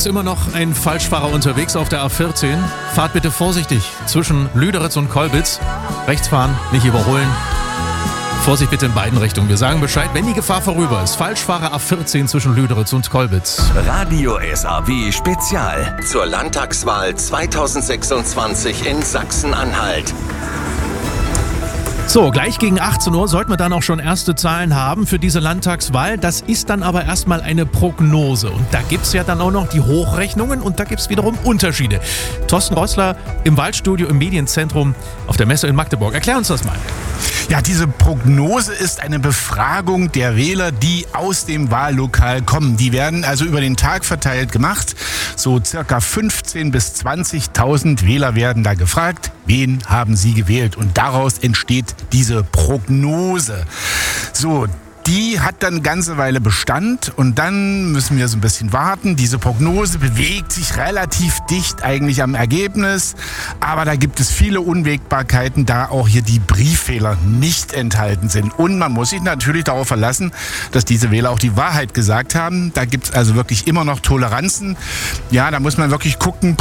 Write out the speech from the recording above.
ist immer noch ein Falschfahrer unterwegs auf der A14. Fahrt bitte vorsichtig zwischen Lüderitz und Kolbitz. Rechts fahren, nicht überholen. Vorsicht bitte in beiden Richtungen. Wir sagen Bescheid, wenn die Gefahr vorüber ist. Falschfahrer A14 zwischen Lüderitz und Kolbitz. Radio SAW Spezial zur Landtagswahl 2026 in Sachsen-Anhalt. So, gleich gegen 18 Uhr sollten wir dann auch schon erste Zahlen haben für diese Landtagswahl. Das ist dann aber erstmal eine Prognose. Und da gibt es ja dann auch noch die Hochrechnungen und da gibt es wiederum Unterschiede. Thorsten Reussler im Waldstudio im Medienzentrum auf der Messe in Magdeburg. Erklär uns das mal. Ja, diese Prognose ist eine Befragung der Wähler, die aus dem Wahllokal kommen. Die werden also über den Tag verteilt gemacht. So circa 15.000 bis 20.000 Wähler werden da gefragt. Wen haben sie gewählt? Und daraus entsteht diese Prognose. So, die hat dann eine ganze Weile Bestand und dann müssen wir so ein bisschen warten. Diese Prognose bewegt sich relativ dicht eigentlich am Ergebnis, aber da gibt es viele Unwägbarkeiten, da auch hier die Brieffehler nicht enthalten sind. Und man muss sich natürlich darauf verlassen, dass diese Wähler auch die Wahrheit gesagt haben. Da gibt es also wirklich immer noch Toleranzen. Ja, da muss man wirklich gucken,